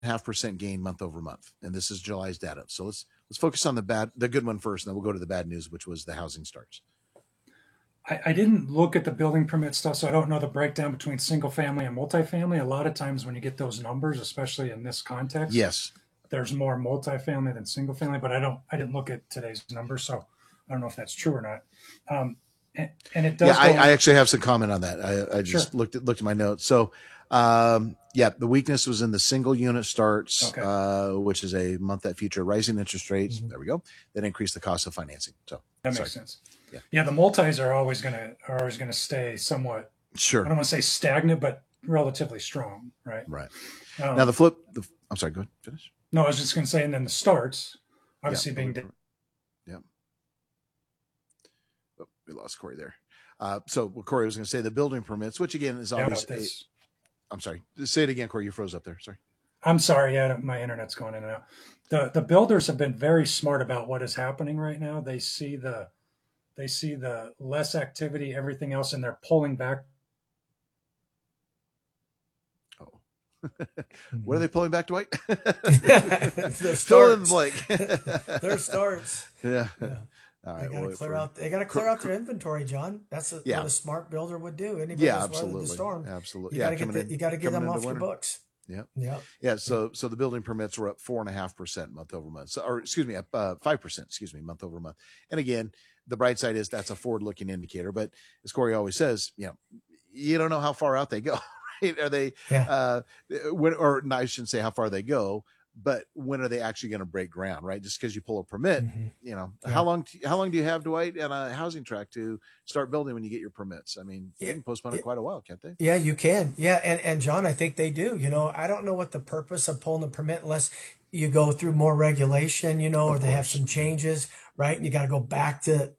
4.5% gain month over month, and this is July's data. So let's focus on the good one first, and then we'll go to the bad news, which was the housing starts. I didn't look at the building permit stuff, so I don't know the breakdown between single family and multifamily. A lot of times when you get those numbers, especially in this context, Yes, there's more multifamily than single family. But I didn't look at today's numbers, so I don't know if that's true or not. And it does. Yeah, I actually have some comment on that. I just Sure. looked at my notes. So, yeah, the weakness was in the single unit starts, Okay. which is a month that feature rising interest rates. Mhm. There we go. That increased the cost of financing. So That sorry. makes sense. Yeah. Yeah, the multis are always gonna stay somewhat. I Sure. don't want to say stagnant, but relatively strong, right? Right. Now the flip. I'm sorry. Go ahead. Finish. No, I was just going to say, and then the starts, obviously Yeah. being. Yeah. Oh, we lost Corey there. So what Corey was going to say, the building permits, which again is always. I'm sorry. Say it again, Corey. You froze up there. Sorry. I'm sorry. Yeah, my internet's going in and out. The builders have been very smart about what is happening right now. They see the less activity, everything else, and they're pulling back. Oh, what are they pulling back, Dwight? Their Fill in starts. the blank. Their starts. Yeah. Yeah. All They right. got to clear out. They got to clear out their inventory, John. That's what a smart builder would do. Anybody Yeah, that's weathered absolutely. the storm, Absolutely. you Yeah, got to get them off your winter. books. Yeah. Yeah. Yeah. So the building permits were up 4.5% month over month. So, or excuse me, up 5%, excuse me, month over month. And again, the bright side is that's a forward looking indicator. But as Corey always says, you don't know how far out they go, right? Are they, or no, I shouldn't say how far they go, but when are they actually going to break ground, right? Just because you pull a permit, how long do you have, Dwight, on a housing tract to start building when you get your permits? I mean, they can postpone it quite a while, can't they? Yeah, you can. Yeah. And John, I think they do. I don't know what the purpose of pulling the permit unless you go through more regulation, or they have some changes, right? And you got to go back to,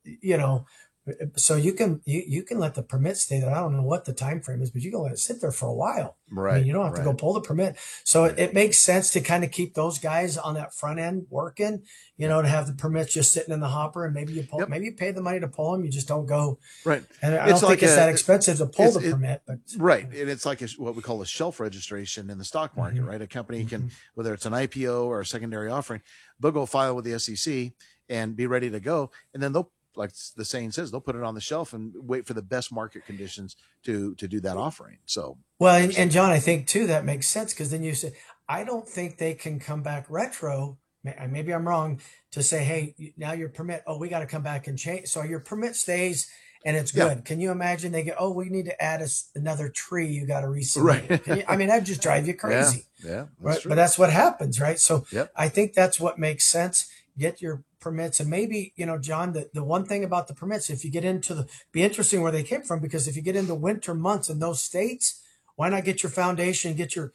so you can let the permit stay there. I don't know what the time frame is, but you can let it sit there for a while. Right. I mean, you don't have to go pull the permit. So it makes sense to kind of keep those guys on that front end working, to have the permits just sitting in the hopper, and maybe you pull, maybe you pay the money to pull them. You just don't go. Right. And I don't think it's that expensive to pull the permit, but right. And it's like what we call a shelf registration in the stock market, right? A company can, whether it's an IPO or a secondary offering, they'll go file with the SEC and be ready to go. And then like the saying says, they'll put it on the shelf and wait for the best market conditions to do that offering. So, well, and John, I think too, that makes sense. Cause then you say, I don't think they can come back retro. Maybe I'm wrong to say, hey, now your permit, we got to come back and change. So your permit stays and it's good. Yeah. Can you imagine they go, we need to add another tree. You got to resubmit. Right. I mean, that'd just drive you crazy. Yeah. Right. But that's what happens. Right. So I think that's what makes sense. Get your permits. And maybe, John, the one thing about the permits, if you get into be interesting where they came from, because if you get into winter months in those states, why not get your foundation, get your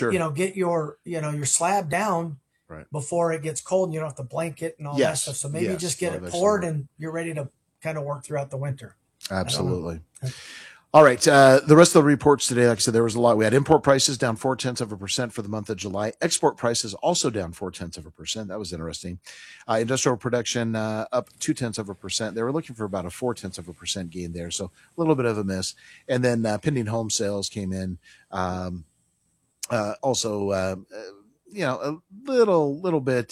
slab down before it gets cold and you don't have to blanket and all that stuff. So maybe just get it poured and you're ready to kind of work throughout the winter. Absolutely. All right. The rest of the reports today, like I said, there was a lot. We had import prices down 0.4% for the month of July. Export prices also down 0.4%. That was interesting. Industrial production up 0.2%. They were looking for about a 0.4% gain there. So a little bit of a miss. And then pending home sales came in. Also, a little bit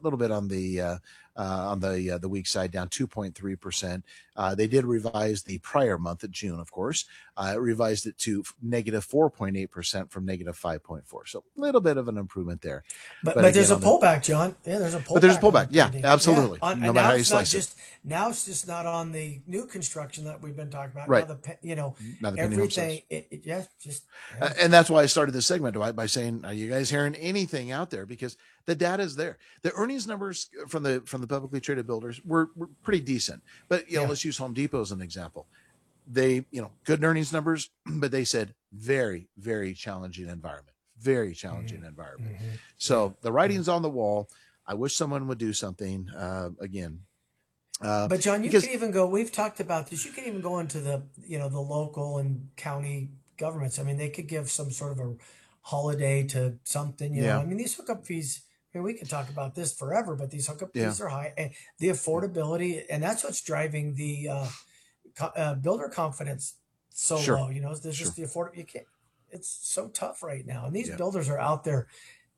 on the weak side, down 2.3%. They did revise the prior month of June, of course. Revised it to negative 4.8% from negative 5.4. So a little bit of an improvement there. But again, there's a pullback, John. Yeah, there's a pullback. But there's a pullback. Yeah, absolutely. Yeah. No matter how you slice it. Now it's just not on the new construction that we've been talking about. Right. Now everything. Just. And that's why I started this segment by saying, are you guys hearing anything out there? Because the data is there. The earnings numbers from the publicly traded builders were pretty decent. But let's use Home Depot as an example. They, good earnings numbers, but they said very, very challenging environment. Very challenging environment. Mm-hmm. So the writing's on the wall. I wish someone would do something again. But John, you can even go. We've talked about this. You can even go into the the local and county governments. I mean, they could give some sort of a holiday to something. You know, I mean, these hookup fees. I mean, we could talk about this forever, but these hookup fees are high, and the affordability, and that's what's driving the builder confidence so low. There's just the affordability. You can't. It's so tough right now, and these builders are out there.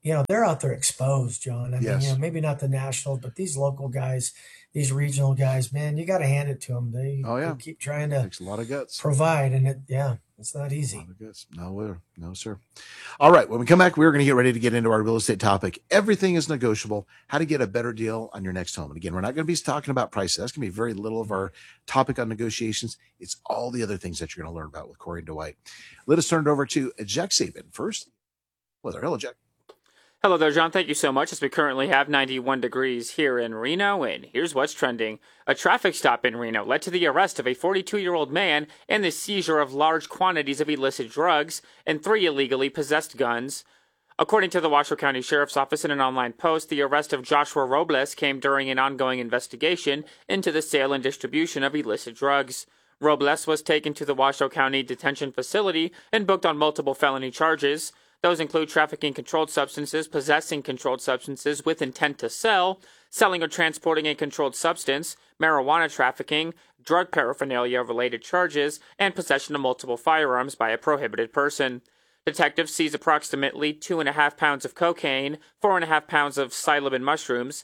they're out there exposed, John. I Yes. mean, maybe not the national, but these local guys, these regional guys, man, you got to hand it to them. They keep trying to takes a lot of guts. Provide, and it's not easy. A lot of guts. No, sir. All right. When we come back, we're going to get ready to get into our real estate topic. Everything is negotiable. How to get a better deal on your next home. And again, we're not going to be talking about prices. That's going to be very little of our topic on negotiations. It's all the other things that you're going to learn about with Corey and Dwight. Let us turn it over to Jack Saban first. Hello, Jack. Hello there, John. Thank you so much, as we currently have 91 degrees here in Reno, and here's what's trending. A traffic stop in Reno led to the arrest of a 42-year-old man and the seizure of large quantities of illicit drugs and 3 illegally possessed guns. According to the Washoe County Sheriff's Office in an online post, the arrest of Joshua Robles came during an ongoing investigation into the sale and distribution of illicit drugs. Robles was taken to the Washoe County Detention Facility and booked on multiple felony charges. Those include trafficking controlled substances, possessing controlled substances with intent to sell, selling or transporting a controlled substance, marijuana trafficking, drug paraphernalia-related charges, and possession of multiple firearms by a prohibited person. Detectives seized approximately 2.5 pounds of cocaine, 4.5 pounds of psilocybin mushrooms,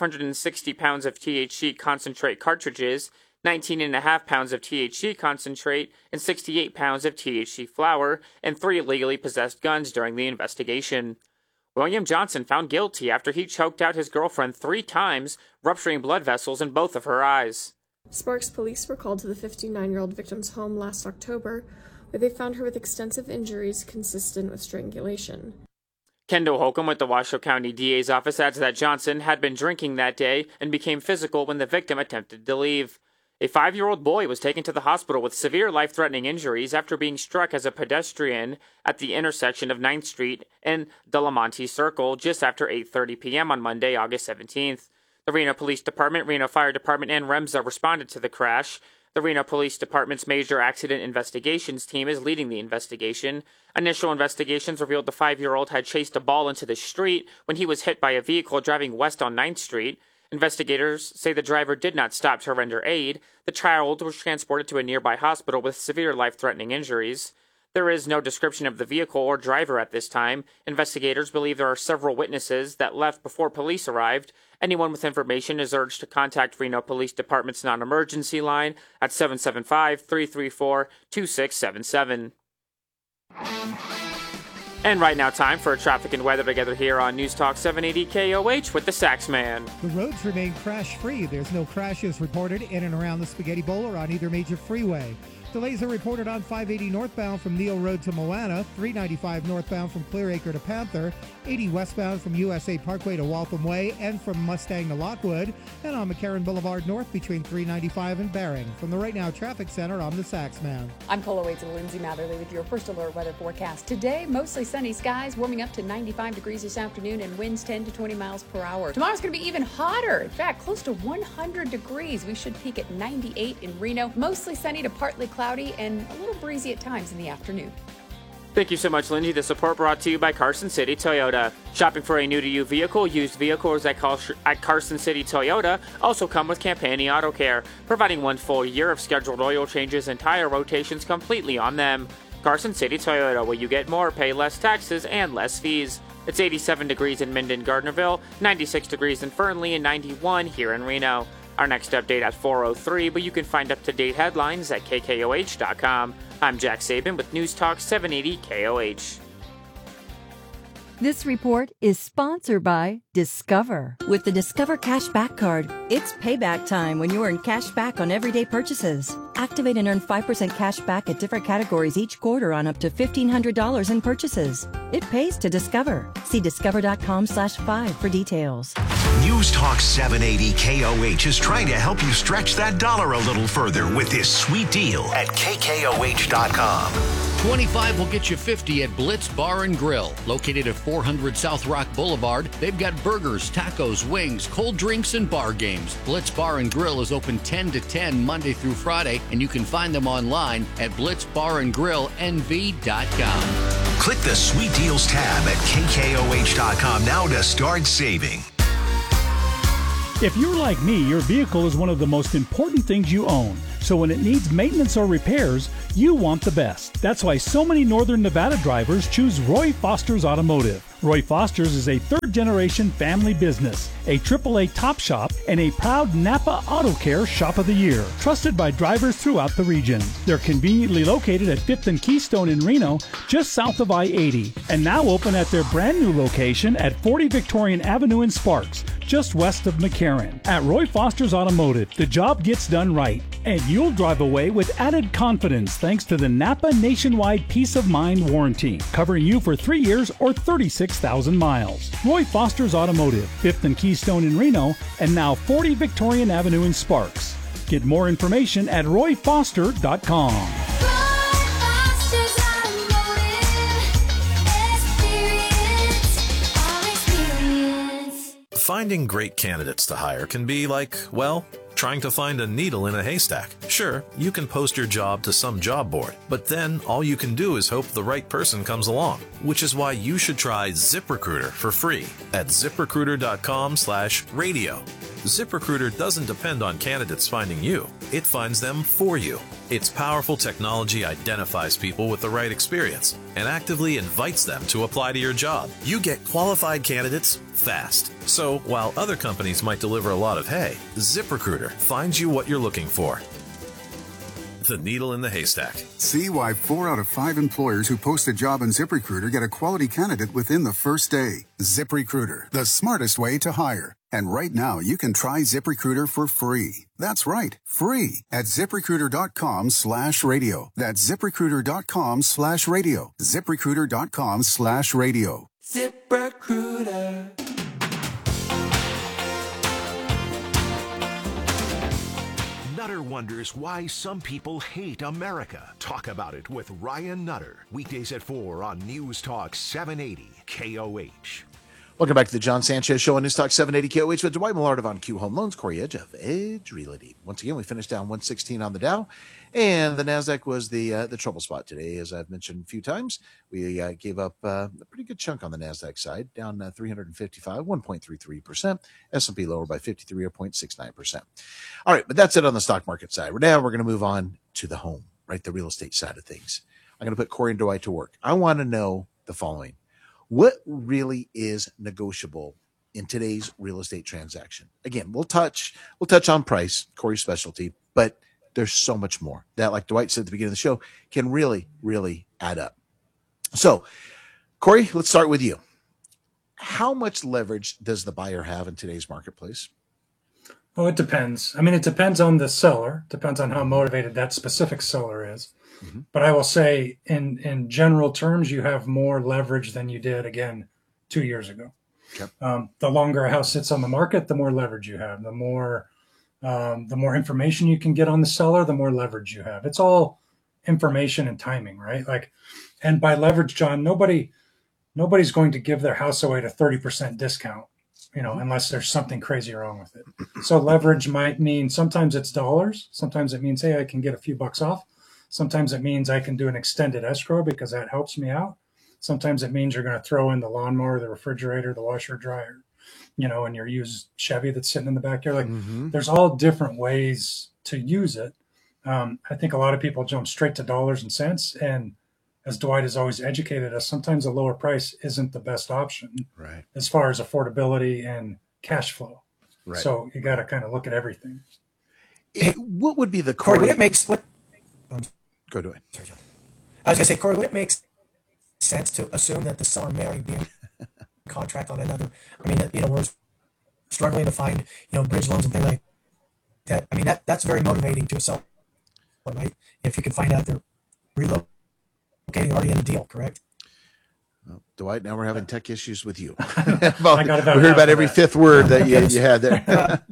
560 pounds of THC concentrate cartridges, 19.5 pounds of THC concentrate, and 68 pounds of THC flower, and 3 illegally possessed guns during the investigation. William Johnson found guilty after he choked out his girlfriend 3 times, rupturing blood vessels in both of her eyes. Sparks police were called to the 59-year-old victim's home last October, where they found her with extensive injuries consistent with strangulation. Kendall Holcomb with the Washoe County DA's office adds that Johnson had been drinking that day and became physical when the victim attempted to leave. A 5-year-old boy was taken to the hospital with severe life-threatening injuries after being struck as a pedestrian at the intersection of 9th Street and Delamonte Circle just after 8:30 p.m. on Monday, August 17th. The Reno Police Department, Reno Fire Department, and REMSA responded to the crash. The Reno Police Department's Major Accident Investigations team is leading the investigation. Initial investigations revealed the 5-year-old had chased a ball into the street when he was hit by a vehicle driving west on 9th Street. Investigators say the driver did not stop to render aid. The child was transported to a nearby hospital with severe life-threatening injuries. There is no description of the vehicle or driver at this time. Investigators believe there are several witnesses that left before police arrived. Anyone with information is urged to contact Reno Police Department's non-emergency line at 775-334-2677. And right now, time for traffic and weather together here on News Talk 780 KOH with the Saxman. The roads remain crash-free. There's no crashes reported in and around the Spaghetti Bowl or on either major freeway. Delays are reported on 580 northbound from Neal Road to Moana, 395 northbound from Clearacre to Panther, 80 westbound from USA Parkway to Waltham Way and from Mustang to Lockwood, and on McCarran Boulevard North between 395 and Bering. From the Right Now Traffic Center, I'm the Saxman. I'm Cola Waits and Lindsay Matherly with your First Alert weather forecast. Today, mostly sunny skies, warming up to 95 degrees this afternoon and winds 10 to 20 miles per hour. Tomorrow's going to be even hotter. In fact, close to 100 degrees. We should peak at 98 in Reno. Mostly sunny to partly cloudy and a little breezy at times in the afternoon. Thank you so much, Lindsay. The support brought to you by Carson City Toyota. Shopping for a new-to-you vehicle, used vehicles at Carson City Toyota also come with Campani Auto Care, providing 1 full year of scheduled oil changes and tire rotations completely on them. Carson City Toyota, where you get more, pay less taxes, and less fees. It's 87 degrees in Minden, Gardnerville, 96 degrees in Fernley, and 91 here in Reno. Our next update at 4:03, but you can find up-to-date headlines at KKOH.com. I'm Jack Saban with News Talk 780 KOH. This report is sponsored by Discover. With the Discover Cashback Card, it's payback time when you earn cash back on everyday purchases. Activate and earn 5% cash back at different categories each quarter on up to $1,500 in purchases. It pays to Discover. See discover.com/5 for details. News Talk 780 KOH is trying to help you stretch that dollar a little further with this sweet deal at KKOH.com. 25 will get you 50 at Blitz Bar and Grill. Located at 400 South Rock Boulevard, they've got burgers, tacos, wings, cold drinks, and bar games. Blitz Bar and Grill is open 10 to 10 Monday through Friday, and you can find them online at blitzbarandgrillnv.com. Click the Sweet Deals tab at KKOH.com now to start saving. If you're like me, your vehicle is one of the most important things you own. So when it needs maintenance or repairs, you want the best. That's why so many Northern Nevada drivers choose Roy Foster's Automotive. Roy Foster's is a third-generation family business, a AAA Top Shop, and a proud Napa Auto Care Shop of the Year, trusted by drivers throughout the region. They're conveniently located at 5th and Keystone in Reno, just south of I-80, and now open at their brand new location at 40 Victorian Avenue in Sparks, just west of McCarran. At Roy Foster's Automotive, the job gets done right, and you'll drive away with added confidence thanks to the Napa Nationwide Peace of Mind warranty, covering you for 3 years or 36,000 miles. Roy Foster's Automotive, 5th and Keystone in Reno, and now 40 Victorian Avenue in Sparks. Get more information at royfoster.com. Finding great candidates to hire can be like, well, trying to find a needle in a haystack. Sure, you can post your job to some job board, but then all you can do is hope the right person comes along, which is why you should try ZipRecruiter for free at ZipRecruiter.com/radio. ZipRecruiter doesn't depend on candidates finding you. It finds them for you. Its powerful technology identifies people with the right experience and actively invites them to apply to your job. You get qualified candidates fast. So while other companies might deliver a lot of hay, ZipRecruiter finds you what you're looking for. The needle in the haystack. See why 4 out of 5 employers who post a job on ZipRecruiter get a quality candidate within the first day. ZipRecruiter, the smartest way to hire. And right now, you can try ZipRecruiter for free. That's right, free at ZipRecruiter.com/radio. That's ZipRecruiter.com/radio. ZipRecruiter.com/radio. ZipRecruiter. Nutter wonders why some people hate America. Talk about it with Ryan Nutter. Weekdays at 4 on News Talk 780 KOH. Welcome back to the John Sanchez Show on News Talk 780 KOH with Dwight Millard of On Q Home Loans, Corey Edge of Edge Realty. Once again, we finished down 116 on the Dow, and the NASDAQ was the trouble spot today. As I've mentioned a few times, we gave up a pretty good chunk on the NASDAQ side, down 355, 1.33%. S&P lower by 53 or 0.69%. All right, but that's it on the stock market side. Now we're going to move on to the home, right, the real estate side of things. I'm going to put Corey and Dwight to work. I want to know the following. What really is negotiable in today's real estate transaction? Again, we'll touch on price, Corey's specialty, but there's so much more that, like Dwight said at the beginning of the show, can really, really add up. So, Corey, let's start with you. How much leverage does the buyer have in today's marketplace? Oh, it depends. I mean, it depends on the seller, depends on how motivated that specific seller is. Mm-hmm. But I will say in general terms, you have more leverage than you did, again, 2 years ago. Okay. The longer a house sits on the market, the more leverage you have. The more information you can get on the seller, the more leverage you have. It's all information and timing, right? Like, and by leverage, John, nobody's going to give their house away to 30% discount, unless there's something crazy wrong with it. So leverage might mean sometimes it's dollars. Sometimes it means, hey, I can get a few bucks off. Sometimes it means I can do an extended escrow because that helps me out. Sometimes it means you're going to throw in the lawnmower, the refrigerator, the washer, dryer, and your used Chevy that's sitting in the backyard. Like, There's all different ways to use it. I think a lot of people jump straight to dollars and cents. And as Dwight has always educated us, sometimes a lower price isn't the best option, right, as far as affordability and cash flow. Right. So you got to kind of look at everything. What would be the Corey? Would it makes what? Go to it. I was going to say, Corey, would it make sense to assume that the seller may already be in contract on another? I mean, we're struggling to find, bridge loans and things like that. I mean, that's very motivating to a seller, right? If you can find out they're relocating already in a deal, correct? Well, Dwight, now we're having tech issues with you. I got about we heard about every fifth word that you had there.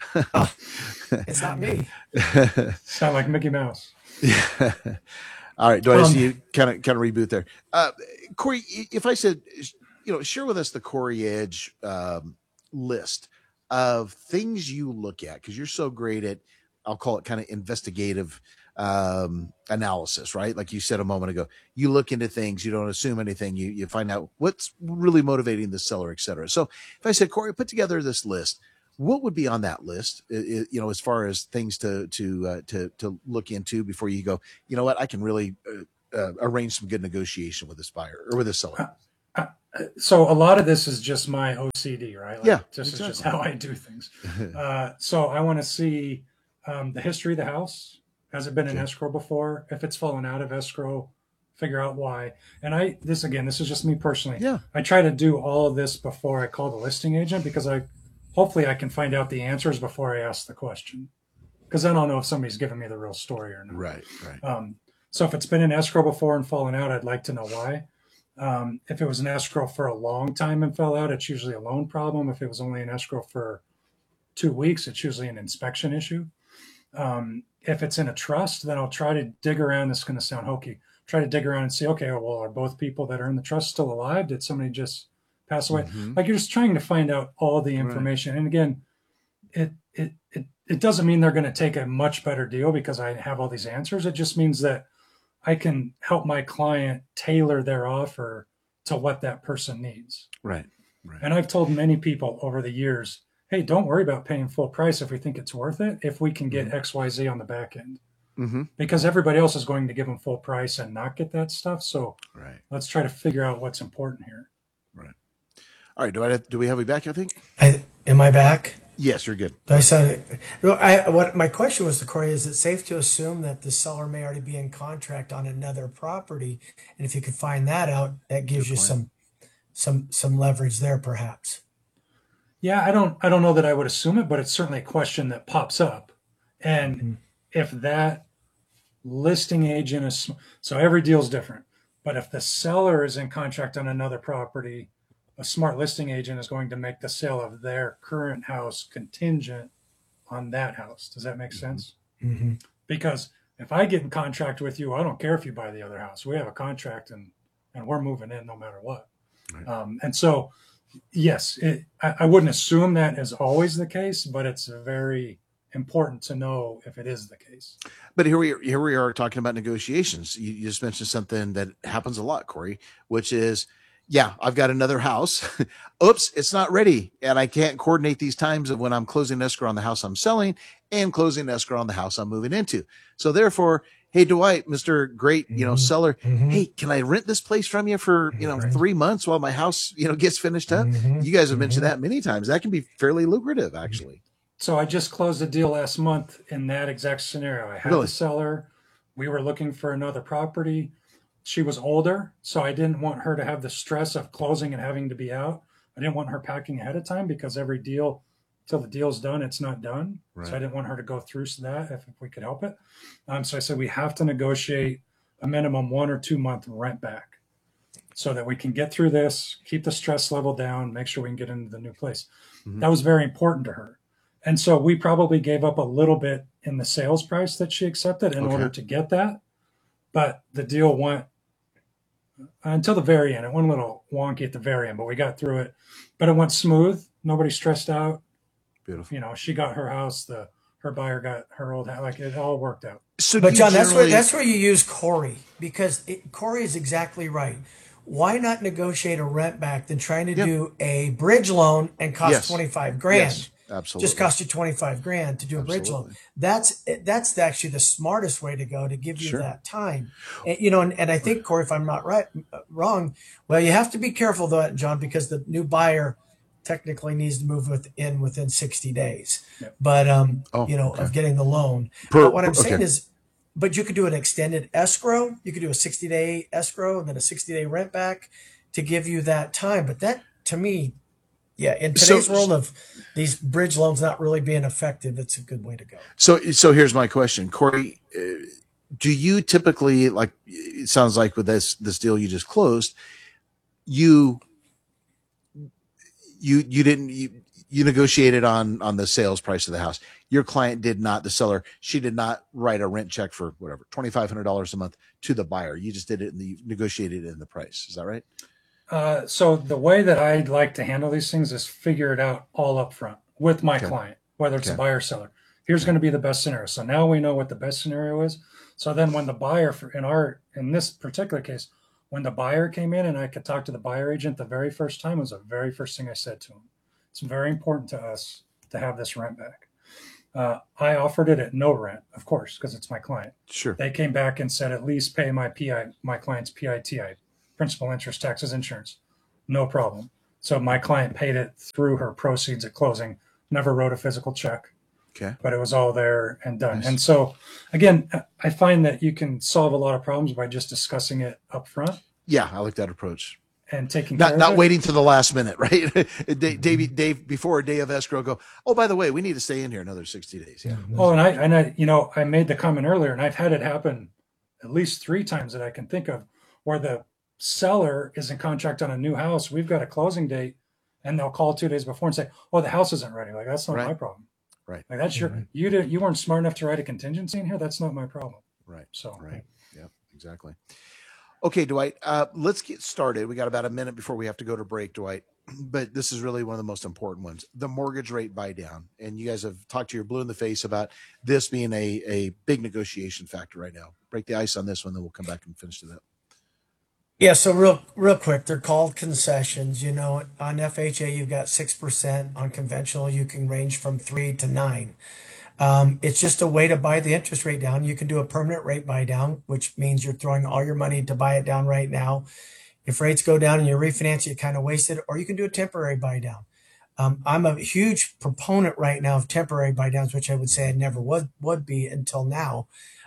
It's not me. Sound like Mickey Mouse. Yeah. All right, Dwight, I see you kind of reboot there. Corey, if I said, share with us the Corey Edge list of things you look at, because you're so great at, I'll call it kind of investigative analysis, right? Like you said a moment ago, you look into things, you don't assume anything, you find out what's really motivating the seller, et cetera. So if I said, Corey, put together this list, what would be on that list, as far as things to look into before you go, you know what, I can really arrange some good negotiation with this buyer or with this seller? So a lot of this is just my OCD, right? Like, Yeah, this exactly. is just how I do things. So I want to see the history of the house. Has it been in escrow before? If it's fallen out of escrow, figure out why. And this is just me personally. Yeah. I try to do all of this before I call the listing agent because hopefully I can find out the answers before I ask the question. Because then I'll know if somebody's giving me the real story or not. Right. So if it's been in escrow before and fallen out, I'd like to know why. If it was in escrow for a long time and fell out, it's usually a loan problem. If it was only in escrow for 2 weeks, it's usually an inspection issue. If it's in a trust, then I'll try to dig around. This is going to sound hokey. Try to dig around and see, okay, well, are both people that are in the trust still alive? Did somebody just pass away? Like, you're just trying to find out all the information. And again, it doesn't mean they're going to take a much better deal because I have all these answers. It just means that I can help my client tailor their offer to what that person needs. Right. And I've told many people over the years, hey, don't worry about paying full price if we think it's worth it, if we can get XYZ on the back end. Because everybody else is going to give them full price and not get that stuff. So let's try to figure out what's important here. Right. All right. Do we have you back, I think? Am I back? Yes, you're good. I said, what my question was to Corey, is it safe to assume that the seller may already be in contract on another property? And if you could find that out, that gives you some leverage there, perhaps. Yeah, I don't know that I would assume it, but it's certainly a question that pops up. And if that listing agent is, so every deal is different, but if the seller is in contract on another property, a smart listing agent is going to make the sale of their current house contingent on that house. Does that make sense? Because if I get in contract with you, I don't care if you buy the other house. We have a contract and we're moving in no matter what. And so, yes, I wouldn't assume that is always the case, but it's very important to know if it is the case. But here we are talking about negotiations. You just mentioned something that happens a lot, Corey, which is, yeah, I've got another house. Oops, it's not ready. And I can't coordinate these times of when I'm closing escrow on the house I'm selling and closing escrow on the house I'm moving into. So therefore, hey, Dwight, Mr. Great, seller, hey, can I rent this place from you for, 3 months while my house, gets finished up? You guys have mentioned that many times. That can be fairly lucrative, actually. So I just closed a deal last month in that exact scenario. I had the seller. We were looking for another property. She was older, so I didn't want her to have the stress of closing and having to be out. I didn't want her packing ahead of time because every deal, till the deal's done, it's not done. Right. So I didn't want her to go through that if we could help it. So I said, we have to negotiate a minimum 1 or 2 month rent back so that we can get through this, keep the stress level down, make sure we can get into the new place. That was very important to her. And so we probably gave up a little bit in the sales price that she accepted in order to get that. But the deal went until the very end. It went a little wonky at the very end, but we got through it. But it went smooth. Nobody stressed out. Beautiful. She got her house. Her buyer got her old house. Like, it all worked out. So, but John, that's where you use Corey, because Corey is exactly right. Why not negotiate a rent back than trying to do a bridge loan and cost $25,000? Yes. Absolutely. Just cost you $25,000 to do a bridge loan. That's actually the smartest way to go, to give you that time. And, and I think, Corey, if I'm not wrong, well, you have to be careful though, John, because the new buyer technically needs to move within 60 days. Yep. But of getting the loan. But what I'm saying is, but you could do an extended escrow. You could do a 60-day escrow and then a 60-day rent back to give you that time. But that, to me, in today's world of these bridge loans not really being effective, it's a good way to go. So here's my question, Corey. Do you typically, like, it sounds like with this deal you just closed, you negotiated on the sales price of the house. Your client did not, the seller, she did not write a rent check for whatever, $2,500 a month to the buyer. You just did it and you negotiated it in the price. Is that right? So the way that I'd like to handle these things is figure it out all up front with my client, whether it's a buyer or seller. Here's going to be the best scenario. So now we know what the best scenario is. So then when the buyer, in this particular case, when the buyer came in and I could talk to the buyer agent the very first time, was the very first thing I said to him. It's very important to us to have this rent back. I offered it at no rent, of course, because it's my client. Sure. They came back and said, at least pay my client's PITI, principal, interest, taxes, insurance. no problem. So my client paid it through her proceeds at closing, never wrote a physical check. Okay. But it was all there and done. Nice. And so, again, I find that you can solve a lot of problems by just discussing it up front. Yeah, I like that approach. And taking care not of it. waiting to the last minute, right? Dave, before a day of escrow, go, oh, by the way, we need to stay in here another 60 days. Yeah. Oh, and I made the comment earlier, and I've had it happen at least 3 times that I can think of, where the seller is in contract on a new house. We've got a closing date, and they'll call 2 days before and say, "Oh, the house isn't ready." Like, that's not my problem. Right. Like, that's you weren't smart enough to write a contingency in here. That's not my problem. Right. So. Right. Yeah. Exactly. Okay, Dwight. Let's get started. We got about a minute before we have to go to break, Dwight. But this is really one of the most important ones: the mortgage rate buy down. And you guys have talked to your blue in the face about this being a big negotiation factor right now. Break the ice on this one, then we'll come back and finish it up. Yeah, so real quick, they're called concessions. You know, on FHA, you've got 6%. On conventional, you can range from 3 to 9. It's just a way to buy the interest rate down. You can do a permanent rate buy down, which means you're throwing all your money to buy it down right now. If rates go down and you refinance, you kind of waste it, or you can do a temporary buy down. I'm a huge proponent right now of temporary buy downs, which I would say I never would be until now.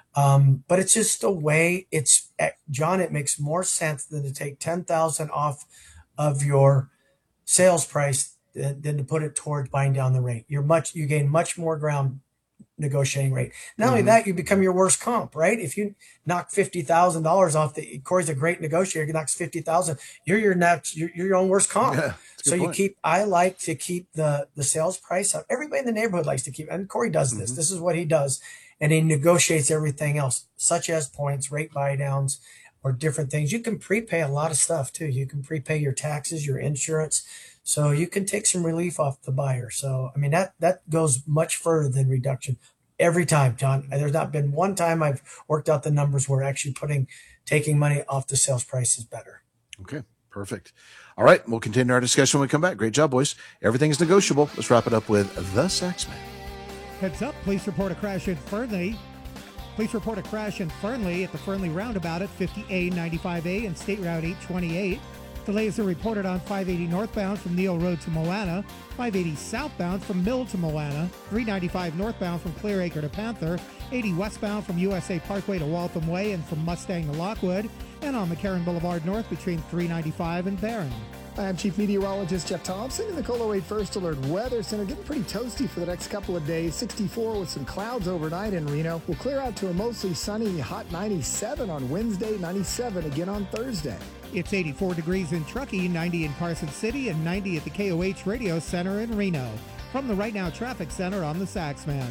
But it's just a way. John, it makes more sense than to take $10,000 off of your sales price than to put it towards buying down the rate. You gain much more ground negotiating rate. Not only that, you become your worst comp, right? If you knock $50,000 off, Corey's a great negotiator. He knocks $50,000. You're your own worst comp. Yeah, so I like to keep the sales price up. Everybody in the neighborhood likes to keep, and Corey does this. This is what he does. And he negotiates everything else, such as points, rate buy downs, or different things. You can prepay a lot of stuff too. You can prepay your taxes, your insurance. So you can take some relief off the buyer. So, I mean, that goes much further than reduction every time, John. There's not been one time I've worked out the numbers where actually taking money off the sales price is better. Okay, perfect. All right, we'll continue our discussion when we come back. Great job, boys. Everything is negotiable. Let's wrap it up with the Saxman. Heads up, police report a crash in Fernley. Police report a crash in Fernley at the Fernley Roundabout at 50A, 95A, and State Route 828. Delays are reported on 580 northbound from Neal Road to Moana, 580 southbound from Mill to Moana, 395 northbound from Clearacre to Panther, 80 westbound from USA Parkway to Waltham Way and from Mustang to Lockwood, and on McCarran Boulevard North between 395 and Barron. I'm Chief Meteorologist Jeff Thompson in the KOLO 8 First Alert Weather Center. Getting pretty toasty for the next couple of days. 64 with some clouds overnight in Reno. We'll clear out to a mostly sunny, hot 97 on Wednesday, 97 again on Thursday. It's 84 degrees in Truckee, 90 in Carson City, and 90 at the KOH Radio Center in Reno. From the Right Now Traffic Center, I'm the Saxman.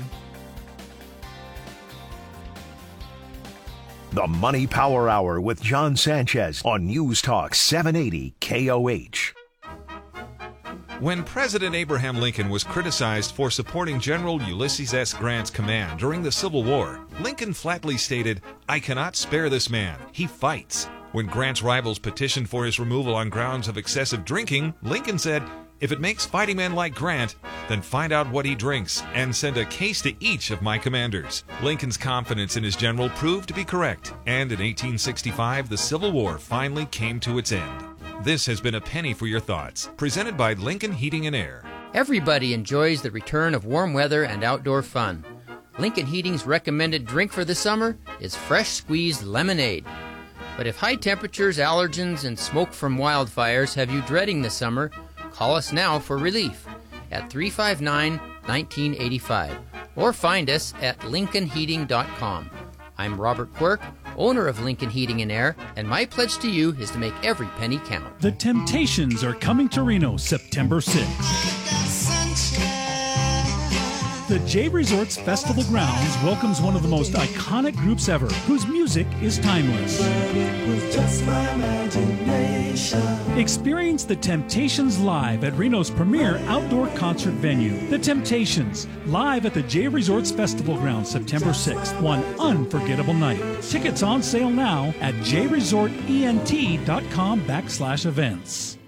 The Money Power Hour with John Sanchez on News Talk 780 KOH. When President Abraham Lincoln was criticized for supporting General Ulysses S. Grant's command during the Civil War, Lincoln flatly stated, "I cannot spare this man. He fights." When Grant's rivals petitioned for his removal on grounds of excessive drinking, Lincoln said, "If it makes fighting men like Grant, then find out what he drinks and send a case to each of my commanders." Lincoln's confidence in his general proved to be correct, and in 1865, the Civil War finally came to its end. This has been A Penny for Your Thoughts, presented by Lincoln Heating and Air. Everybody enjoys the return of warm weather and outdoor fun. Lincoln Heating's recommended drink for the summer is fresh squeezed lemonade. But if high temperatures, allergens, and smoke from wildfires have you dreading the summer, call us now for relief at 359-1985 or find us at lincolnheating.com. I'm Robert Quirk, owner of Lincoln Heating and Air, and my pledge to you is to make every penny count. The Temptations are coming to Reno September 6th. The J Resorts Festival Grounds welcomes one of the most iconic groups ever, whose music is timeless. Experience the Temptations live at Reno's premier outdoor concert venue. The Temptations, live at the J Resorts Festival Grounds September 6th. One unforgettable night. Tickets on sale now at jresortent.com/events.